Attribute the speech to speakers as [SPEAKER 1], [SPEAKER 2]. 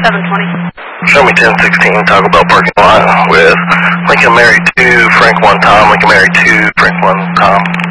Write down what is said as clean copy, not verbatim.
[SPEAKER 1] Show me 1016 Taco Bell parking lot with Lincoln Mary 2, Frank 1 Tom, Lincoln Mary 2, Frank 1 Tom.